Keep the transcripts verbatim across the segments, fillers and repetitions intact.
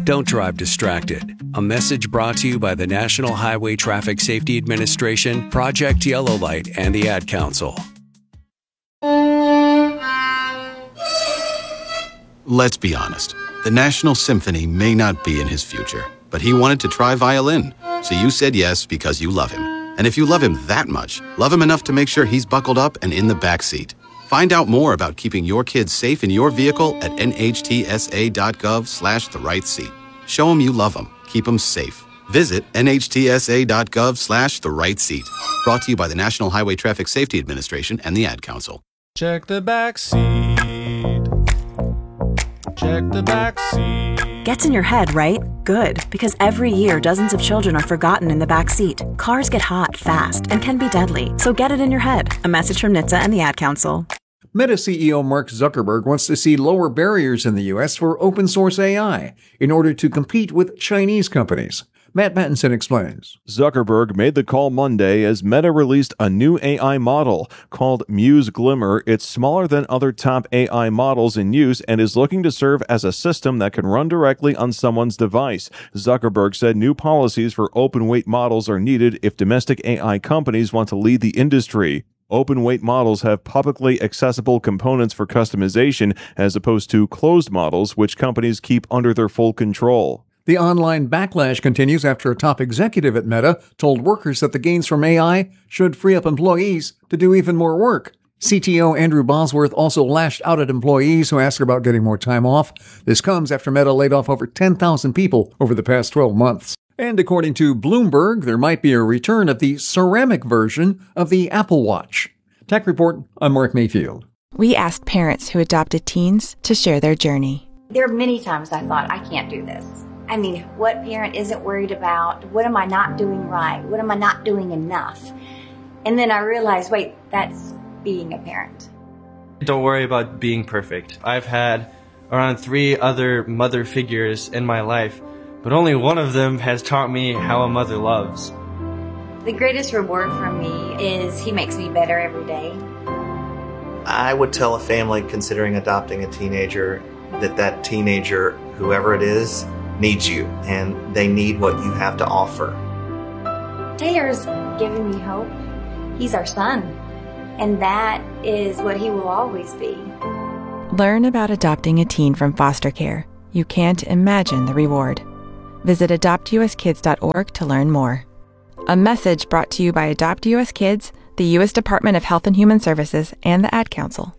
Don't drive distracted. A message brought to you by the National Highway Traffic Safety Administration, Project Yellow Light, and the Ad Council. Let's be honest. The National Symphony may not be in his future, but he wanted to try violin. So you said yes because you love him. And if you love him that much, love him enough to make sure he's buckled up and in the back seat. Find out more about keeping your kids safe in your vehicle at nhtsa.gov slash the right seat. Show them you love them. Keep them safe. Visit nhtsa.gov slash the right seat. Brought to you by the National Highway Traffic Safety Administration and the Ad Council. Check the back seat. Check the back seat. Gets in your head, right? Good, because every year dozens of children are forgotten in the back seat. Cars get hot fast and can be deadly, so get it in your head. A message from N H T S A and the Ad Council. Meta C E O Mark Zuckerberg wants to see lower barriers in the U S for open source A I in order to compete with Chinese companies. Matt Mattinson explains. Zuckerberg made the call Monday as Meta released a new A I model called Muse Glimmer. It's smaller than other top A I models in use and is looking to serve as a system that can run directly on someone's device. Zuckerberg said new policies for open-weight models are needed if domestic A I companies want to lead the industry. Open-weight models have publicly accessible components for customization as opposed to closed models, which companies keep under their full control. The online backlash continues after a top executive at Meta told workers that the gains from A I should free up employees to do even more work. C T O Andrew Bosworth also lashed out at employees who asked about getting more time off. This comes after Meta laid off over ten thousand people over the past twelve months. And according to Bloomberg, there might be a return of the ceramic version of the Apple Watch. Tech Report, I'm Mark Mayfield. We asked parents who adopted teens to share their journey. There are many times I thought, I can't do this. I mean, what parent isn't worried about, what am I not doing right? What am I not doing enough? And then I realized, wait, that's being a parent. Don't worry about being perfect. I've had around three other mother figures in my life, but only one of them has taught me how a mother loves. The greatest reward for me is he makes me better every day. I would tell a family considering adopting a teenager that that teenager, whoever it is, needs you, and they need what you have to offer. Taylor's given me hope. He's our son, and that is what he will always be. Learn about adopting a teen from foster care. You can't imagine the reward. Visit adopt u s kids dot org to learn more. A message brought to you by Adopt U S Kids, the U S Department of Health and Human Services, and the Ad Council.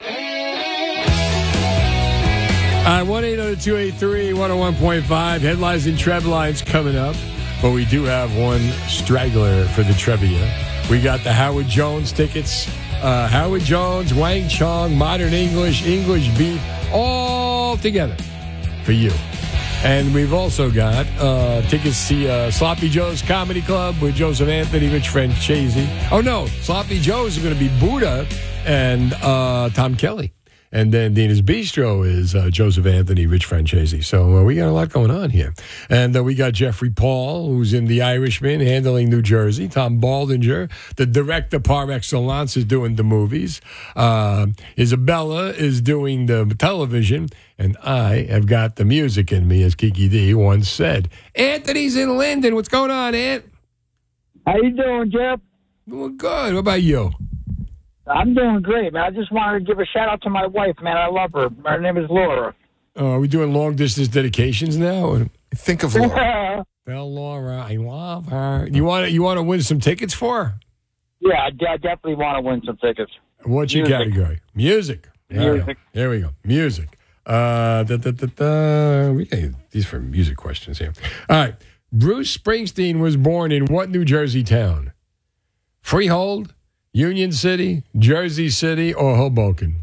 Uh, one eight hundred two eight three one oh one point five. Headlines and Trev lines coming up. But we do have one straggler for the trivia. We got the Howard Jones tickets. Uh, Howard Jones, Wang Chung, Modern English, English Beat, all together for you. And we've also got uh, tickets to uh, Sloppy Joe's Comedy Club with Joseph Anthony, Rich Francesi. Oh, no, Sloppy Joe's is going to be Buddha and uh, Tom Kelly. And then Dina's Bistro is uh, Joseph Anthony, Rich Francesi. So uh, we got a lot going on here. And uh, we got Jeffrey Paul, who's in The Irishman, handling New Jersey. Tom Baldinger, the director par excellence, is doing the movies. Uh, Isabella is doing the television. And I have got the music in me, as Kiki D once said. Anthony's in Linden. What's going on, Ant? How you doing, Jeff? Doing good. What about you? I'm doing great, man. I just wanted to give a shout out to my wife, man. I love her. Her name is Laura. Uh, are we doing long distance dedications now? Think of Laura. Well, Laura, I love her. You want to you want to win some tickets for her? Yeah, I, de- I definitely want to win some tickets. What's your Music. category? Music. There Music. We go. There we go. Music. Uh, da, da, da, da. We got these for music questions here. All right. Bruce Springsteen was born in what New Jersey town? Freehold, Union City, Jersey City, or Hoboken?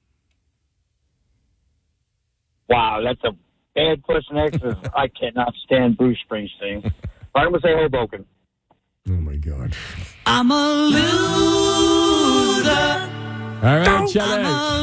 Wow, that's a bad question. Because I cannot stand Bruce Springsteen. I'm going to say Hoboken. Oh, my God. I'm a loser. All right, Chele. I'm a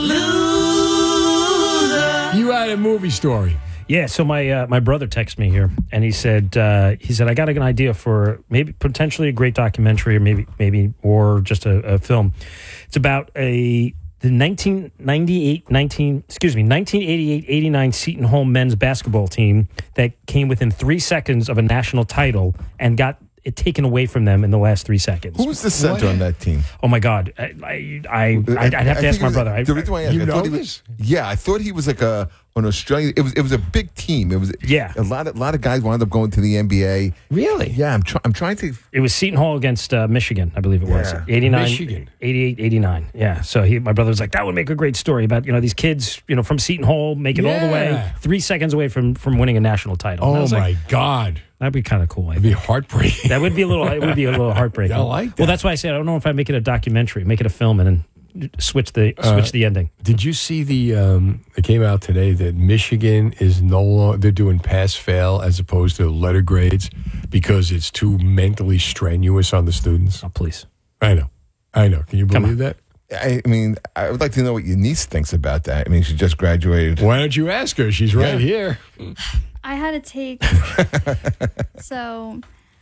loser. You had a movie story. Yeah, so my uh, my brother texted me here, and he said uh, he said I got an idea for maybe potentially a great documentary, or maybe maybe or just a, a film. It's about a the nineteen ninety-eight, nineteen, excuse me, nineteen eighty-eight eighty-nine Seton Hall men's basketball team that came within three seconds of a national title and got it taken away from them in the last three seconds. Who was the center on that team? Oh my God, I, I, I I'd, I'd have to ask my brother. I, the reason why I asked, You I know thought he was, yeah, I thought he was like a an Australian. It was it was a big team. It was Yeah. a lot of a lot of guys wound up going to the N B A. Really? Yeah, I'm trying. I'm trying to. It was Seton Hall against uh, Michigan, I believe it was. Yeah. eighty-nine, Michigan. eighty-eight, eighty-nine. Yeah. So he, my brother was like, that would make a great story about, you know, these kids, you know, from Seton Hall, make it all the way, Yeah. three seconds away from, from winning a national title. And I Oh was my like, God. that'd be kind of cool. I It'd be think. heartbreaking. That would be a little, it would be a little heartbreaking. I like that. Well, that's why I said, I don't know if I make it a documentary, make it a film and then switch the, switch Uh, the ending. Did you see the, um, it came out today that Michigan is no longer, they're doing pass fail as opposed to letter grades because it's too mentally strenuous on the students? Oh, please. I know. I know. Can you Come believe that? I mean, I would like to know what your niece thinks about that. I mean, she just graduated. Why don't you ask her? She's right Yeah. here. I had to take. So,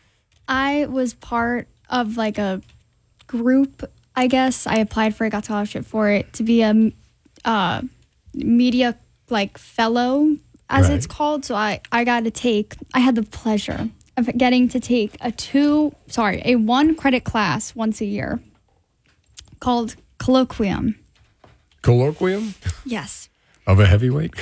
I was part of like a group. I guess I applied for it, got scholarship for it to be a uh, media like fellow, as Right. it's called. So I I got to take. I had the pleasure of getting to take a two, sorry, a one credit class once a year called colloquium. Colloquium Yes. of a heavyweight?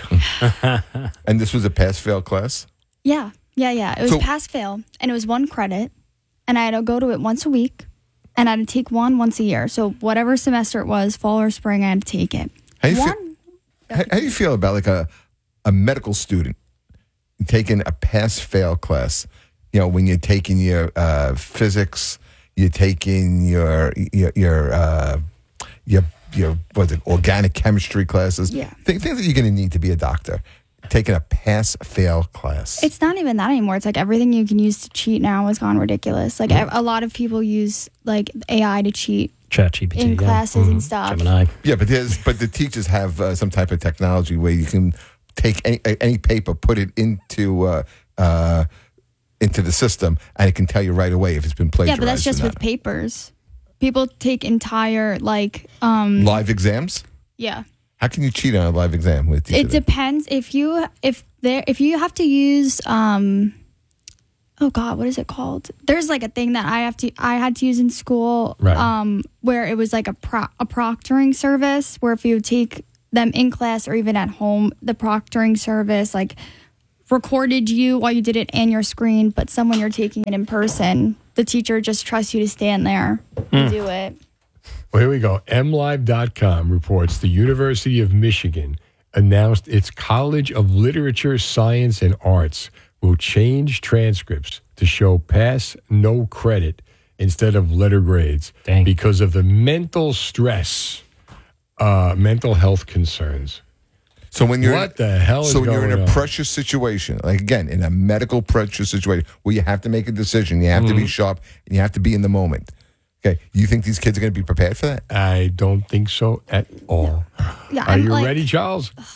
And this was a pass-fail class? Yeah, yeah, yeah. It was So- pass fail, and it was one credit, and I had to go to it once a week, and I had to take one once a year. So whatever semester it was, fall or spring, I had to take it. How do you, one, feel, how, how do you feel about like a, a medical student taking a pass-fail class? You know, when you're taking your uh, physics, you're taking your your your uh, your, your what's it, organic chemistry classes. Yeah. Th- things that you're going to need to be a doctor. Taking a pass-fail class. it's not even that anymore. It's like everything you can use to cheat now has gone ridiculous. Like a lot of people use like A I to cheat ChatGPT in yeah. classes Mhm. and stuff. Gemini. Yeah, but there's but the teachers have uh, some type of technology where you can take any any paper, put it into uh, uh, into the system, and it can tell you right away if it's been Yeah, plagiarized. but that's just or with not. papers. People take entire like um Live exams. yeah. How can you cheat on a live exam with It depends if you if there if you have to use um oh god, what is it called? There's like a thing that I have to I had to use in school Right. um where it was like a pro, a proctoring service where if you take them in class or even at home, the proctoring service like recorded you while you did it and your screen, but someone you're taking it in person, the teacher just trusts you to stand there and Hmm. do it. Well, here we go. M Live dot com reports the University of Michigan announced its College of Literature, Science, and Arts will change transcripts to show pass, no credit instead of letter grades because of the mental stress, uh, mental health concerns. So when you're what the hell is so when you're in going a on? pressure situation, like again in a medical pressure situation where you have to make a decision, you have to be Mhm. sharp, and you have to be in the moment. Okay, you think these kids are going to be prepared for that? I don't think so at all. Yeah, Are I'm you like- ready, Charles? Hold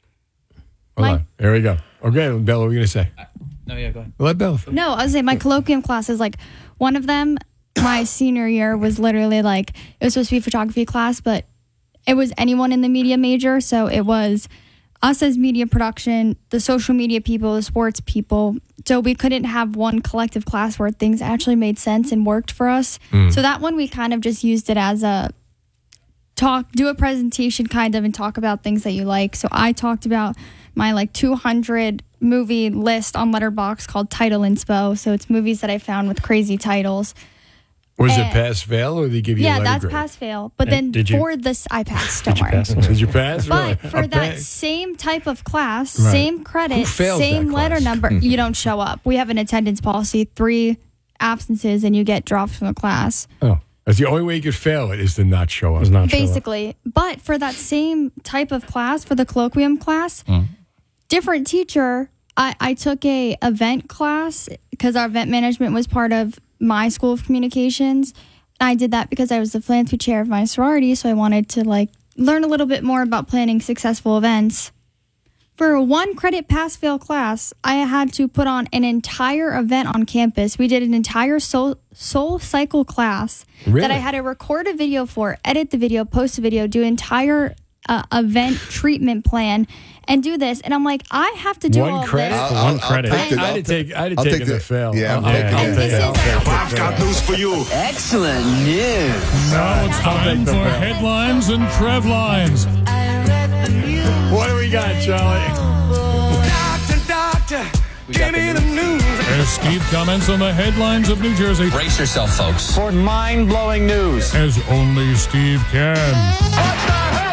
My- on. Here we go. Okay, Bella, what are you going to say? No, yeah, go ahead. Let Bella. No, I was saying my colloquium class is like one of them. My senior year was literally like it was supposed to be a photography class, but it was anyone in the media major. So it was us as media production, the social media people, the sports people. So we couldn't have one collective class where things actually made sense and worked for us. Mm. So that one we kind of just used it as a talk, do a presentation kind of and talk about things that you like. So I talked about my like two hundred movie list on Letterboxd called Title Inspo. So it's movies that I found with crazy titles. Was it And- pass fail or did they give you a yeah, letter that's grade? pass fail. But And then did you- for this, I passed. Don't worry. Did you pass? But Really? for A that pass? same type of class, Right. same Who credit, fails same that letter class? number, you don't show up. We have an attendance policy, three absences, and you get dropped from the class. Oh, that's the only way you could fail it is to not show up. Not Basically. But for that same type of class, for the colloquium class, different teacher. I, I took a event class because our event management was part of my school of communications. I did that because I was the philanthropy chair of my sorority, so I wanted to like learn a little bit more about planning successful events. For a one credit pass fail class, I had to put on an entire event on campus. We did an entire soul, soul cycle class Really? that I had to record a video for, edit the video, post a video, do entire uh, event treatment plan, and do this. And I'm like, I have to do One all credit? this. I'll- I'll- One credit. And- I'd have I'll take- I'd have I'll taken take the the- fail. Yeah, I'm I'll- taking I'll it. take it. I'll take it. I've got news for you. Excellent news. Now it's time for headlines and Trev lines. What do we got, Charlie? Doctor, doctor, give me the news. As Steve comments on the headlines of New Jersey. Brace yourself, folks, for mind-blowing news. As only Steve can.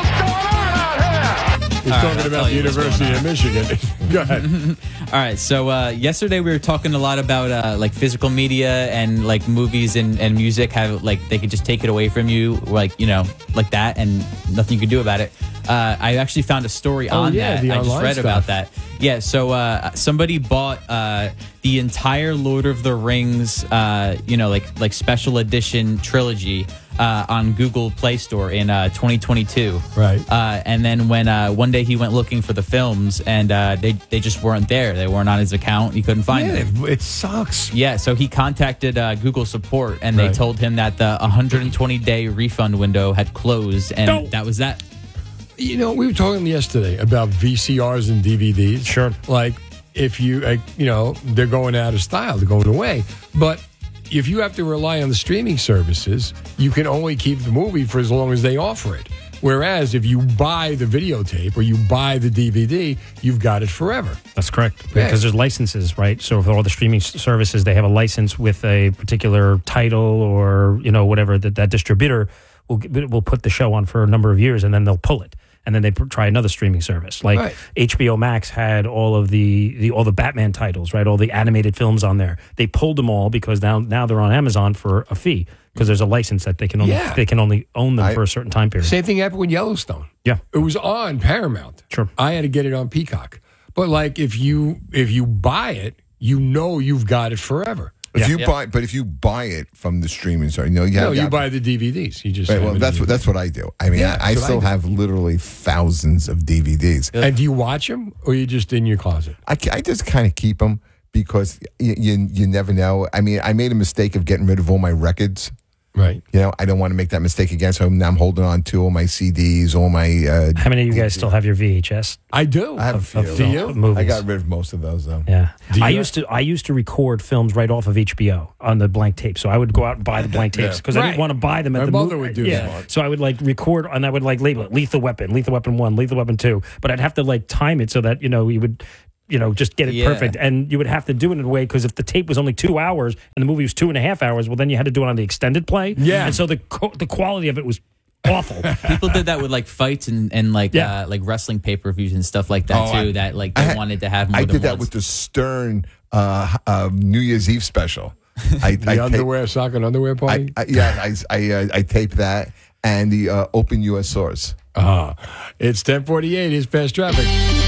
He's All right, talking I'll about tell the you what's University of Michigan. Go ahead. All right, so uh, yesterday we were talking a lot about uh, like physical media and like movies and, and music, how like they could just take it away from you, like, you know, like that, and nothing you could do about it. Uh, I actually found a story Oh, on yeah, that. the I just online read stuff. about that. Yeah, so uh, somebody bought uh, the entire Lord of the Rings, uh, you know, like like special edition trilogy uh, on Google Play Store in uh, twenty twenty-two. Right. Uh, and then when uh, one day he went looking for the films, and uh, they they just weren't there. They weren't on his account. He couldn't find Yeah, them. it sucks. Yeah, so he contacted uh, Google support, and they Right. told him that the one hundred twenty day refund window had closed, and No. that was that. You know, we were talking yesterday about V C Rs and D V Ds. Sure. Like, if you, like, you know, they're going out of style, they're going away. But if you have to rely on the streaming services, you can only keep the movie for as long as they offer it. Whereas if you buy the videotape or you buy the D V D, you've got it forever. That's correct. Yeah. Because there's licenses, right? So for all the streaming s- services, they have a license with a particular title or, you know, whatever that that distributor will g- will put the show on for a number of years, and then they'll pull it. And then they pr- try another streaming service. Like Right. H B O Max had all of the, the all the Batman titles, right? All the animated films on there. They pulled them all because now now they're on Amazon for a fee because there's a license that they can only Yeah. they can only own them I- for a certain time period. Same thing happened with Yellowstone. Yeah. It was on Paramount. Sure. I had to get it on Peacock. But like if you if you buy it, you know you've got it forever. If you buy, but if you buy it from the streaming service, you know, you no, have you the- buy the D V Ds. You just Right, have well, it that's in what your- that's what I do. I mean, Yeah, I, I that's what I still do. have literally thousands of D V Ds. And do you watch them, or you just in your closet? I, I just kind of keep them because you, you you never know. I mean, I made a mistake of getting rid of all my records. Right. You know, I don't want to make that mistake again. So now I'm holding on to all my C Ds, all my. Uh, How many of you guys still have your V H S? I do. I have a Of- few. of film- of movies. I got rid of most of those though. Yeah, Do you I got- used to. I used to record films right off of H B O on the blank tape. So I would go out and buy the blank tapes because I Right. didn't want to buy them at My the mother movie. would do yeah. that. So I would like record and I would like label it Lethal Weapon, Lethal Weapon One, Lethal Weapon Two. But I'd have to like time it so that you know you would. You know, just get it Yeah. perfect, and you would have to do it in a way because if the tape was only two hours and the movie was two and a half hours, well, then you had to do it on the extended play. Yeah. and so the co- the quality of it was awful. People did that with like fights and, and like Yeah. uh, like wrestling pay per views and stuff like that Oh, too. I- that like I they had- wanted to have more I than did that once. with the Stern uh, uh, New Year's Eve special. I, The I underwear, sock and underwear party. I, I, yeah, I I, uh, I taped that and the uh, Open U S Source. Ah, it's ten forty-eight. Here's fast traffic.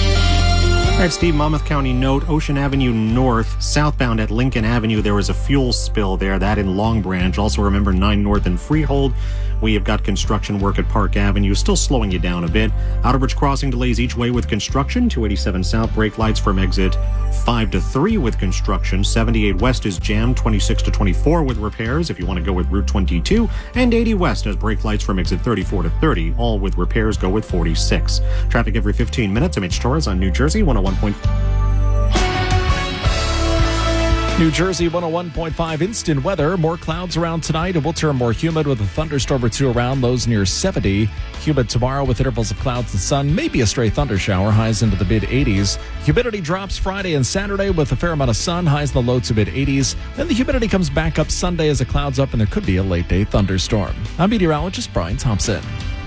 All right, Steve, Monmouth County note, Ocean Avenue North, southbound at Lincoln Avenue, there was a fuel spill there, that in Long Branch. Also remember nine North and Freehold. We have got construction work at Park Avenue, still slowing you down a bit. Outerbridge Crossing delays each way with construction. two eighty-seven South, brake lights from exit five to three with construction. seventy-eight West is jammed, twenty-six to twenty-four with repairs if you want to go with Route twenty-two. And eighty West has brake lights from exit thirty-four to thirty, all with repairs go with forty-six. Traffic every fifteen minutes. I'm Mitch Torres on New Jersey, one oh one point five. New Jersey one oh one point five instant weather. More clouds around tonight. It will turn more humid with a thunderstorm or two around, lows near seventy. Humid tomorrow with intervals of clouds and sun. Maybe a stray thunder shower, highs into the mid eighties. Humidity drops Friday and Saturday with a fair amount of sun, highs in the low to mid eighties. Then the humidity comes back up Sunday as the clouds up and there could be a late day thunderstorm. I'm meteorologist Brian Thompson.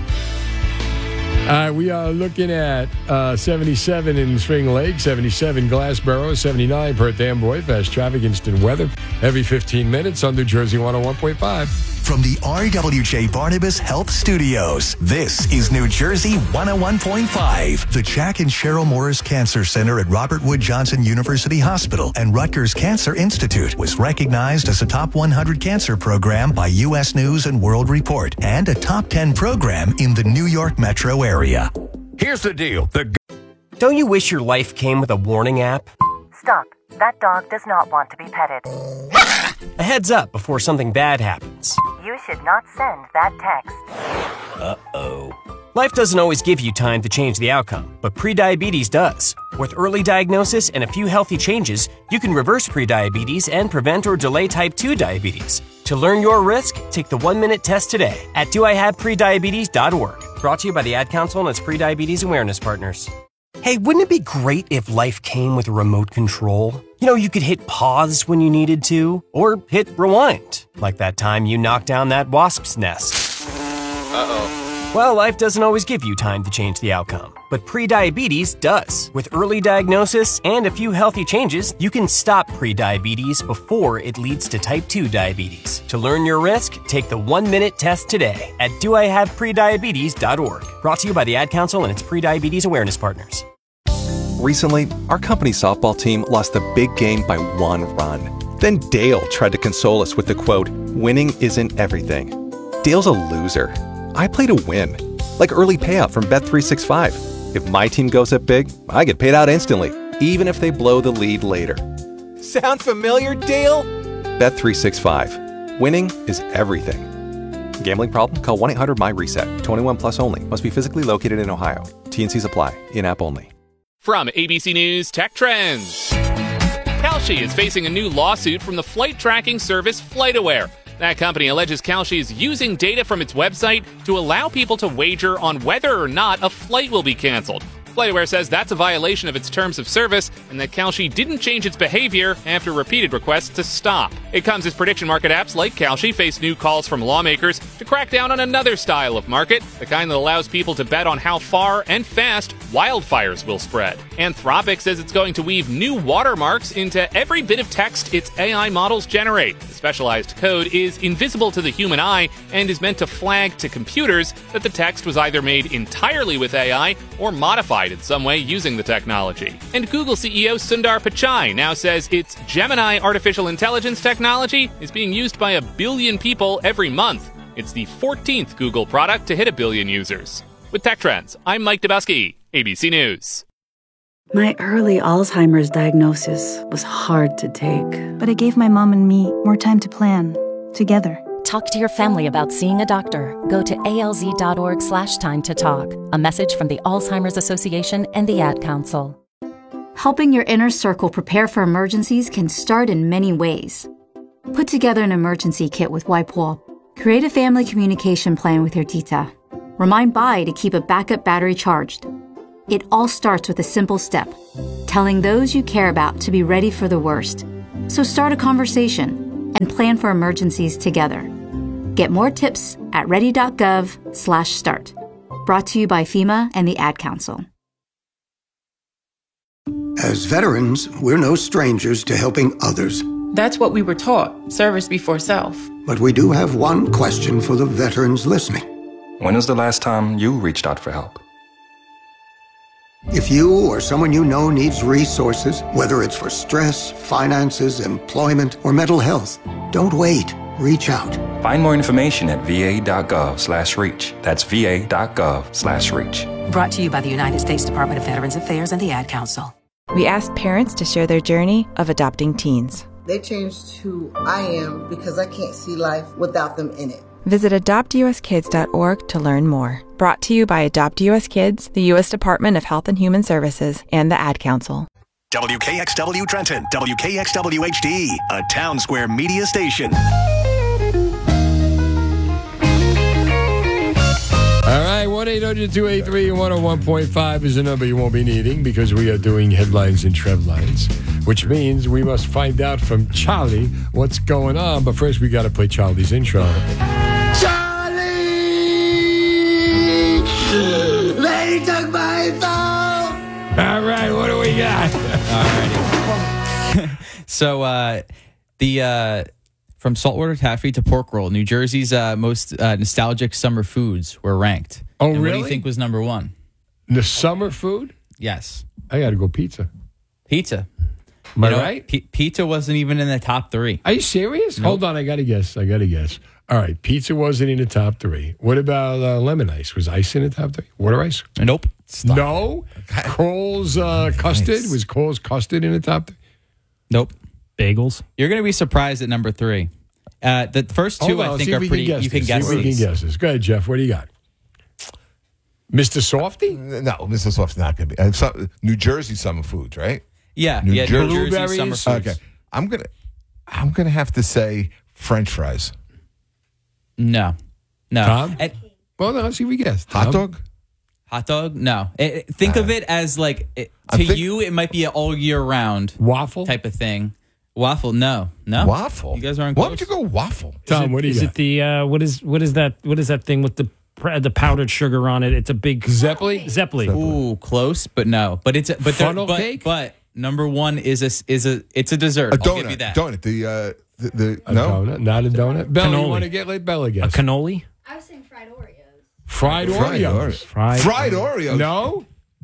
Uh, we are looking at uh, seventy-seven in Spring Lake, seventy-seven Glassboro, seventy-nine Perth Amboy. Fast traffic, instant weather every fifteen minutes on New Jersey one oh one point five. From the R W J Barnabas Health Studios, this is New Jersey one oh one point five. The Jack and Cheryl Morris Cancer Center at Robert Wood Johnson University Hospital and Rutgers Cancer Institute was recognized as a top one hundred cancer program by U S News and World Report and a top ten program in the New York metro area. Here's the deal. The Don't you wish your life came with a warning app? Stop. That dog does not want to be petted. A heads up before something bad happens. You should not send that text. Uh-oh. Life doesn't always give you time to change the outcome, but prediabetes does. With early diagnosis and a few healthy changes, you can reverse prediabetes and prevent or delay type two diabetes. To learn your risk, take the one-minute test today at do I have prediabetes dot org. Brought to you by the Ad Council and its prediabetes awareness partners. Hey, wouldn't it be great if life came with a remote control? You know, you could hit pause when you needed to, or hit rewind, like that time you knocked down that wasp's nest. Uh-oh. Well, life doesn't always give you time to change the outcome, but prediabetes does. With early diagnosis and a few healthy changes, you can stop prediabetes before it leads to type two diabetes. To learn your risk, take the one-minute test today at do I have prediabetes dot org. Brought to you by the Ad Council and its prediabetes awareness partners. Recently, our company softball team lost the big game by one run. Then Dale tried to console us with the quote, "Winning isn't everything." Dale's a loser. I play to win, like early payout from Bet three sixty-five. If my team goes up big, I get paid out instantly, even if they blow the lead later. Sound familiar, Dale? Bet three sixty-five. Winning is everything. Gambling problem? Call one eight hundred M Y reset. twenty-one plus only. Must be physically located in Ohio. T N Cs apply. In-app only. From A B C News Tech Trends. Kalshi is facing a new lawsuit from the flight tracking service FlightAware. That company alleges Kalshi is using data from its website to allow people to wager on whether or not a flight will be canceled. FlightAware says that's a violation of its terms of service and that Kalshi didn't change its behavior after repeated requests to stop. It comes as prediction market apps like Kalshi face new calls from lawmakers to crack down on another style of market, the kind that allows people to bet on how far and fast wildfires will spread. Anthropic says it's going to weave new watermarks into every bit of text its A I models generate. The specialized code is invisible to the human eye and is meant to flag to computers that the text was either made entirely with A I or modified in some way using the technology. And Google C E O Sundar Pichai now says its Gemini artificial intelligence technology is being used by a billion people every month. It's the fourteenth Google product to hit a billion users. With Tech Trends, I'm Mike Dubowski, A B C News. My early Alzheimer's diagnosis was hard to take. But it gave my mom and me more time to plan, together. Talk to your family about seeing a doctor. Go to alz.org slash time to talk. A message from the Alzheimer's Association and the Ad Council. Helping your inner circle prepare for emergencies can start in many ways. Put together an emergency kit with WipeWall. Create a family communication plan with your tita. Remind Bai to keep a backup battery charged. It all starts with a simple step, telling those you care about to be ready for the worst. So start a conversation and plan for emergencies together. Get more tips at ready.gov slash start. Brought to you by FEMA and the Ad Council. As veterans, we're no strangers to helping others. That's what we were taught, service before self. But we do have one question for the veterans listening. When was the last time you reached out for help? If you or someone you know needs resources, whether it's for stress, finances, employment, or mental health, don't wait. Reach out. Find more information at va.gov slash reach. That's va.gov slash reach. Brought to you by the United States Department of Veterans Affairs and the Ad Council. We asked parents to share their journey of adopting teens. They changed who I am because I can't see life without them in it. Visit adopt u s kids dot org to learn more. Brought to you by Adopt U S Kids, the U S Department of Health and Human Services, and the Ad Council. W K X W Trenton, W K X W H D, a Town Square media station. All right, one eight hundred two eight three one oh one point five is the number you won't be needing because we are doing headlines and trev lines, which means we must find out from Charlie what's going on. But first, we got to play Charlie's intro. Charlie! They took my phone! All right, what do we got? All righty. so, uh, the... Uh, From saltwater taffy to pork roll, New Jersey's uh, most uh, nostalgic summer foods were ranked. Oh, and really? What do you think was number one? The summer food? Yes. I got to go pizza. Pizza. Am I you know, right? P- pizza wasn't even in the top three. Are you serious? Nope. Hold on, I got to guess. I got to guess. All right, pizza wasn't in the top three. What about uh, lemon ice? Was ice in the top three? Water ice? Nope. Stop. No? Kroll's uh, custard? Was Kroll's custard in the top? Nope. Bagels. You're going to be surprised at number three. Uh, the first two, Hold on, I see think, if are we pretty. Can guess you can this. guess See if we these. can guess this. Go ahead, Jeff. What do you got? Mister Softy? No, Mister Soft's not going to be. Uh, so, New Jersey summer foods, right? Yeah, New yeah. Jersey. New Jersey Blueberries? summer foods. Okay, I'm gonna, I'm gonna have to say French fries. No, no. Tom? And- Well, no, let's see if we guess. Hot Tom? dog. hot dog? No. It- it- think of it as like it, I to think- you, it might be an all year round Waffle? type of thing. Waffle? No, no. Waffle. You guys aren't Why close. would you go waffle? Tom, is it, what do you is got? it the uh, what is what is that what is that thing with the pr- the powdered sugar on it? It's a big Zeppeli? Zeppeli. Ooh, close, but no. But it's a, but there- Funnel but, cake? But number one is a is a it's a dessert. A I'll donut. give you that. Donut. The uh, the, the A no. donut? Not a donut? Bella, you Cannoli. want to get like Bella A guess? cannoli. I was saying fried Oreos. Fried Fried Oreos. Oreos. Fried. Fried Oreos. No?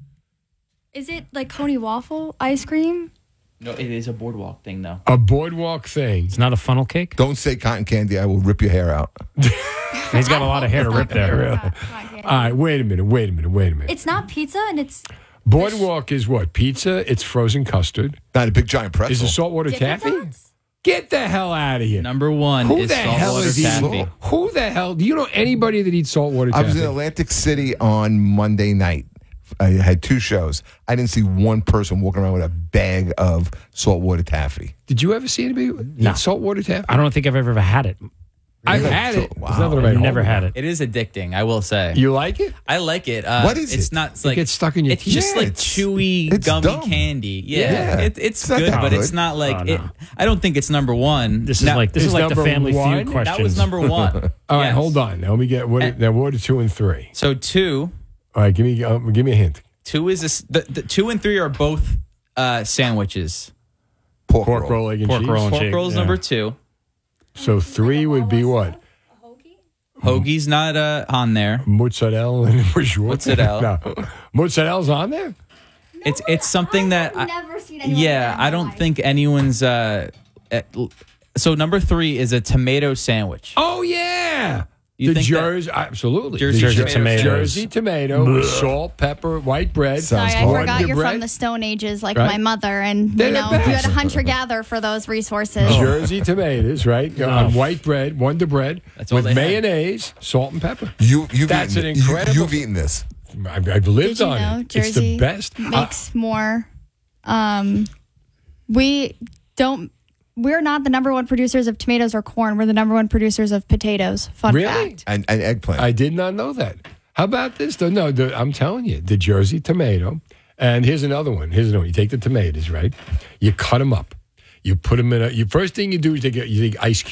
Is it like Coney waffle ice cream? No, it is a boardwalk thing though. A boardwalk thing. It's not a funnel cake. Don't say cotton candy. I will rip your hair out. He's got a lot of hair to rip there. All right, wait a minute, wait a minute, wait a minute. It's not pizza, and it's Boardwalk is what? Pizza, it's frozen custard. Not a big giant pretzel. Is it saltwater Dippin' taffy? Dots? Get the hell out of here. Number one Who is the hell saltwater is eating? taffy. Who the hell? Do you know anybody that eats saltwater I taffy? was in Atlantic City on Monday night. I had two shows. I didn't see one person walking around with a bag of saltwater taffy. Did you ever see anybody No. eat saltwater taffy? I don't think I've ever had it. I've Really? had So- it. wow. There's nothing right I've never home had about it. It is addicting, I will say. You like it? I like it. Uh, What is it's it? not it's like gets stuck in your It's teeth. just Yeah, like it's- chewy it's gummy dumb. candy. Yeah, Yeah. It, it's, It's not good, that but it's good. not like Oh, it. no. I don't think it's number one. This is Now- like this is Is like the number Family one? Feud question. that was number one. All right, Yes. hold on. Now let me get what? And- now what are two and three? So two, All right, give me um, give me a hint. two is a s the, the two and three are both uh, sandwiches. Pork, Pork roll. roll, egg and Pork cheese. roll and Pork cheese, rolls yeah. number two. So three would be what? Hoagie's not uh, on there. Mozzarella and Mozzarella. No, mozzarella's on there. It's it's something that I, never seen anyone yeah, do that in I my don't life. think anyone's. Uh, at, so number three is a tomato sandwich. Oh yeah, You the think that- Jersey, absolutely. Jersey The tomato tomatoes. Jersey tomato, with salt, pepper, white bread. Sounds Sorry, I hard. forgot Wonder you're bread. from the Stone Ages, like Right. my mother, and They're you the know you had best. a hunter gatherer for those resources. Jersey tomatoes, right? On white bread, Wonder bread, That's all with they had. mayonnaise, salt, and pepper. You, you've That's eaten an it. You- incredible- you've eaten this. I've, I've lived Did you on know it. Jersey It's the best. makes more? Um, we don't. We're not the number one producers of tomatoes or corn. We're the number one producers of potatoes. Fun Really? fact. And, and eggplant. I did not know that. How about this? though? No, the, I'm telling you, the Jersey tomato. And here's another one. Here's another one. You take the tomatoes, right? You cut them up. You put them in a. You first thing you do is take a, you take ice cubes.